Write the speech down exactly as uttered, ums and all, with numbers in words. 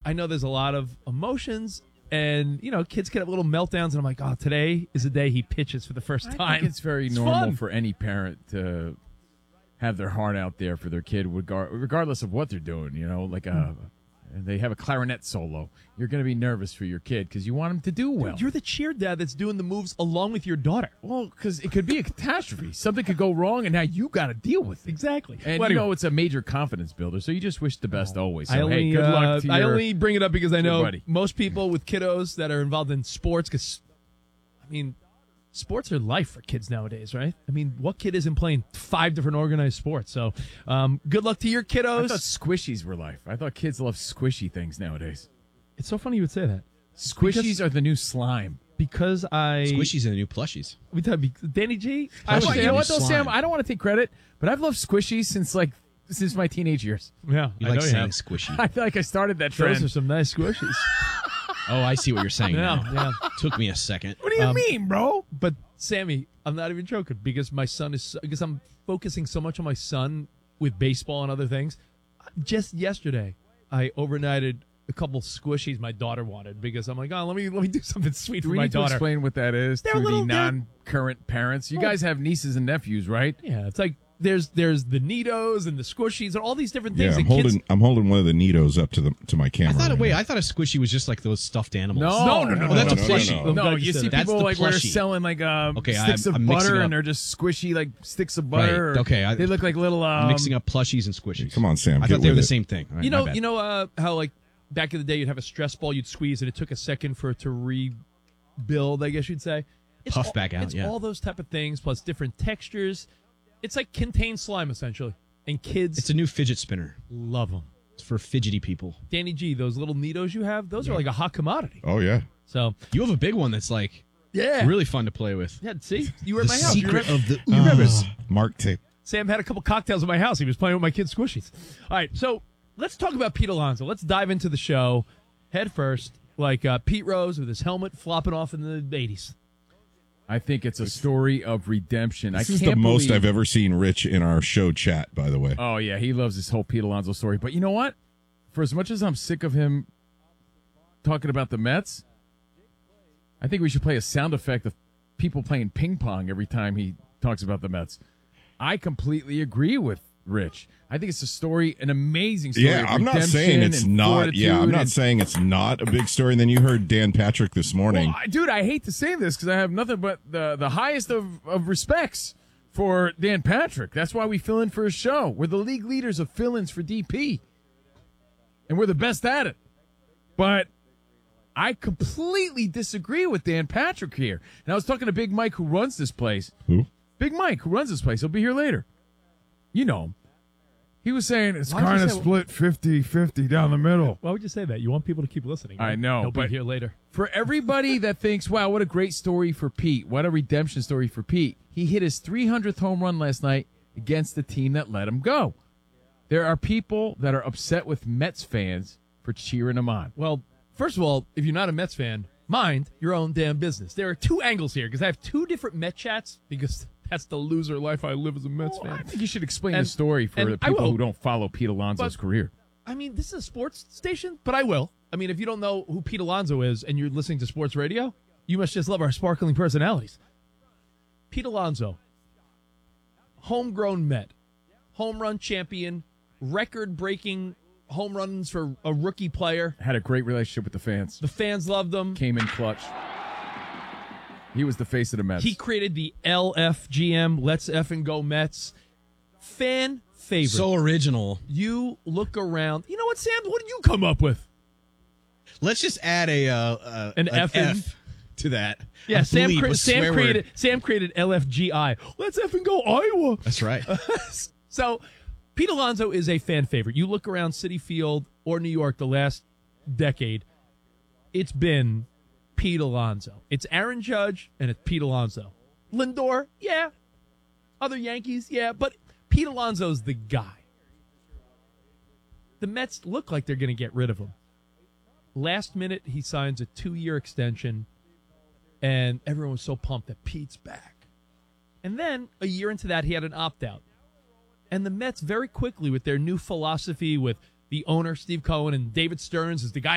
I know there's a lot of emotions, and, you know, kids can have little meltdowns, and I'm like, oh, today is the day he pitches for the first I time. think it's very It's normal fun. for any parent to have their heart out there for their kid, regar- regardless of what they're doing. You know, like a, they have a clarinet solo. You're going to be nervous for your kid because you want him to do well. Dude, you're the cheer dad that's doing the moves along with your daughter. Well, because it could be a catastrophe. Something could go wrong, and now you got to deal with it. Exactly. And Well, you anyway. know it's a major confidence builder, so you just wish the best always. So, I only, hey, good luck uh, to I your, only bring it up because I know buddy. most people with kiddos that are involved in sports, because, I mean, sports are life for kids nowadays, right? I mean, what kid isn't playing five different organized sports? So um, good luck to your I kiddos. thought squishies were life. I thought kids love squishy things nowadays. It's so funny you would say that. Squishies Because- are the new slime. Because I... Squishies and the new plushies. We talk, Danny G? I, Squishies you are know new what though, slime. Sam? I don't want to take credit, but I've loved squishies since like since my teenage years. Yeah, You I like know saying have. squishy. I feel like I started that trend. Those are some nice squishies. Oh, I see what you're saying Yeah, now. yeah. Took me a second. What do you Um, mean, bro? But Sammy, I'm not even joking because my son is because I'm focusing so much on my son with baseball and other things. Just yesterday, I overnighted a couple squishies my daughter wanted because I'm like, oh, let me let me do something sweet Do for we my need to daughter. explain what that is They're to little- the they're- non-current parents? You Oh. guys have nieces and nephews, right? Yeah, it's like there's there's the Neatos and the squishies and all these different Yeah, things. I'm that kids- holding I'm holding one of the Neatos up to the to my I camera. thought, right wait, now. I thought a squishy was just like those stuffed animals. No, no, no, Oh, that's no, a no, plushie. no, no. I'm No, glad you you said see that. That's people the like where they're plushie. selling like um, Okay, sticks I'm- of I'm mixing butter up- and they're just squishy like sticks of Right, butter. or- okay, I- they look like little um, I'm mixing up plushies and squishies. Come on, Sam, I get thought they were with the it. same thing. All right, You my know, bad. you know uh, how like back in the day you'd have a stress ball you'd squeeze and it took a second for it to rebuild. I guess you'd say. It's Puff all, back out, It's yeah. all those type of things plus different textures. It's like contained slime essentially, and kids It's a new fidget spinner. love them. It's for fidgety people. Danny G, those little Neatos you have, those are like a hot commodity. Oh yeah. So You have a big one that's like yeah, really fun to play with. Yeah, see, you were at The my house. You secret remember- of the you remember ooze. Mark tape. Sam had a couple cocktails at my house. He was playing with my kids' squishies. All right, so let's talk about Pete Alonso. Let's dive into the show head first, like uh, Pete Rose with his helmet flopping off in the eighties. I think it's a story of redemption. This I is can't the most believe- I've ever seen Rich in our show chat, by the way. Oh yeah, he loves this whole Pete Alonso story. But you know what? For as much as I'm sick of him talking about the Mets, I think we should play a sound effect of people playing ping pong every time he talks about the Mets. I completely agree with Rich. I think it's a story, an amazing story. Yeah, of I'm not redemption saying it's and not. Yeah, I'm fortitude not and- saying it's not a big story. And then you heard Dan Patrick this morning. Well, I- dude, I hate to say this because I have nothing but the the highest of, of respects for Dan Patrick. That's why we fill in for his show. We're the league leaders of fill-ins for D P, and we're the best at it. But I completely disagree with Dan Patrick here. And I was talking to Big Mike, who runs this place. Who? Big Mike, who runs this place. He'll be here later. You know him. He was saying it's Why would you kind of say- split fifty-fifty down the middle. Why would you say that? You want people to keep listening. I right? know, They'll be but- here later. For everybody that thinks, wow, what a great story for Pete. What a redemption story for Pete. He hit his three hundredth home run last night against the team that let him go. There are people that are upset with Mets fans for cheering him on. Well, first of all, if you're not a Mets fan, mind your own damn business. There are two angles here because I have two different Met chats because that's the loser life I live as a Mets Well, I fan. think you should explain And- the story for and the I people will. who don't follow Pete Alonso's But- career. I mean, this is a sports station, but I will. I mean, if you don't know who Pete Alonso is and you're listening to sports radio, you must just love our sparkling personalities. Pete Alonso, homegrown Met, home run champion, record-breaking home runs for a rookie player. Had a great relationship with the fans. The fans loved him. Came in clutch. He was the face of the Mets. He created the L F G M, Let's Effing Go Mets. Fan favorite. So original. You look around. You know what, Sam? What did you come up with? Let's just add a uh, uh, An F in- F to that. Yeah, A Sam, bleep, cre- a Sam swear created word. Sam created L F G I. Let's effing go Iowa. That's right. So, Pete Alonso is a fan favorite. You look around Citi Field or New York the last decade, it's been Pete Alonso. It's Aaron Judge and it's Pete Alonso. Lindor, yeah. Other Yankees, yeah. But Pete Alonso's the guy. The Mets look like they're going to get rid of him. Last minute, he signs a two-year extension, and everyone was so pumped that Pete's back. And then, a year into that, he had an opt-out. And the Mets very quickly, with their new philosophy with the owner, Steve Cohen, and David Stearns is the guy